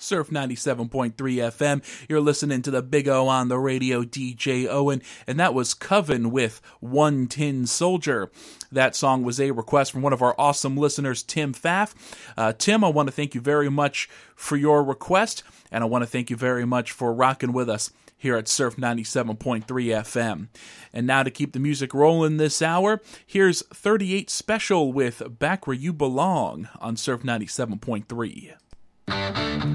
Surf 97.3 FM. You're listening to the Big O on the radio, DJ Owen, and that was Coven with One Tin Soldier. That song was a request from one of our awesome listeners, Tim Pfaff. Tim, I want to thank you very much for your request, and I want to thank you very much for rocking with us here at Surf 97.3 FM. And now to keep the music rolling this hour, here's 38 Special with Back Where You Belong on Surf 97.3.